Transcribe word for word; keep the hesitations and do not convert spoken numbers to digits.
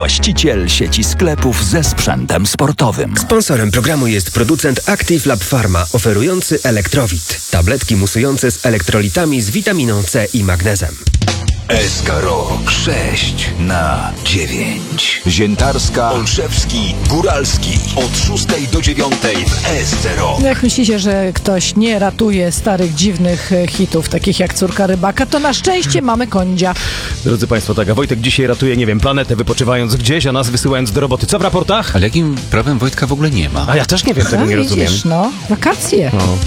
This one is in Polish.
właściciel sieci sklepów ze sprzętem sportowym. Sponsorem programu jest producent Active Lab Pharma, oferujący Elektrowit. Tabletki musujące z elektrolitami z witaminą C i magnezem. S K Rok sześć na dziewięć. Ziętarska, Olszewski, Góralski. Od szóstej do dziewiątej w S C Rok. Jak myślicie, że ktoś nie ratuje starych, dziwnych hitów, takich jak Córka Rybaka, to na szczęście mamy Kondzia. Drodzy Państwo, tak, a Wojtek dzisiaj ratuje, nie wiem, planetę wypoczywając gdzieś, a nas wysyłając do roboty. Co w raportach? Ale jakim prawem Wojtka w ogóle nie ma? A ja też nie wiem, tego A, nie widzisz, rozumiem. no, wakacje. No.